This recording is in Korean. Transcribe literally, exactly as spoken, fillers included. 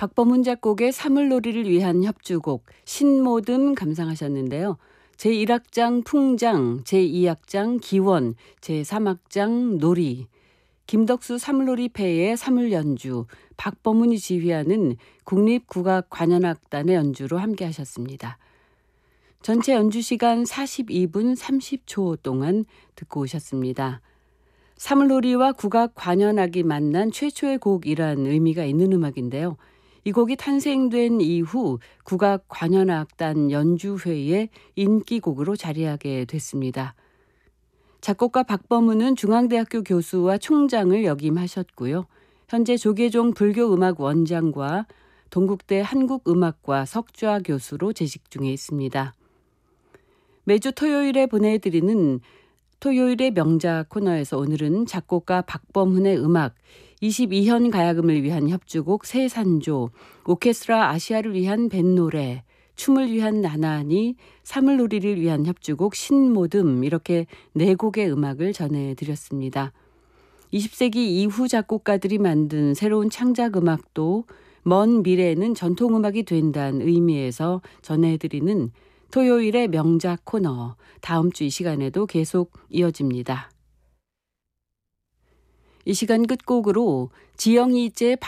박범훈 작곡의 사물놀이를 위한 협주곡 신모듬 감상하셨는데요. 제일 악장 풍장, 제이 악장 기원, 제삼 악장 놀이, 김덕수 사물놀이패의 사물연주, 박범훈이 지휘하는 국립국악관현악단의 연주로 함께 하셨습니다. 전체 연주 시간 사십이 분 삼십 초 동안 듣고 오셨습니다. 사물놀이와 국악관현악이 만난 최초의 곡이란 의미가 있는 음악인데요. 이 곡이 탄생된 이후 국악관현악단 연주회의 인기곡으로 자리하게 됐습니다. 작곡가 박범훈은 중앙대학교 교수와 총장을 역임하셨고요. 현재 조계종 불교음악 원장과 동국대 한국음악과 석좌 교수로 재직 중에 있습니다. 매주 토요일에 보내드리는 토요일의 명작 코너에서 오늘은 작곡가 박범훈의 음악, 이십이 현 가야금을 위한 협주곡 새산조, 오케스트라 아시아를 위한 뱃노래, 춤을 위한 나나니, 사물놀이를 위한 협주곡 신모듬, 이렇게 네 곡의 음악을 전해드렸습니다. 이십 세기 이후 작곡가들이 만든 새로운 창작 음악도 먼 미래에는 전통음악이 된다는 의미에서 전해드리는 토요일의 명작 코너, 다음 주 이 시간에도 계속 이어집니다. 이 시간 끝곡으로 지영이제